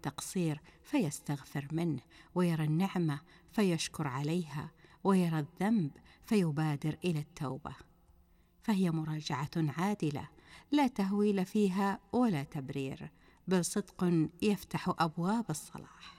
التقصير فيستغفر منه، ويرى النعمة فيشكر عليها، ويرى الذنب فيبادر إلى التوبة. فهي مراجعة عادلة لا تهويل فيها ولا تبرير، بل صدق يفتح أبواب الصلاح.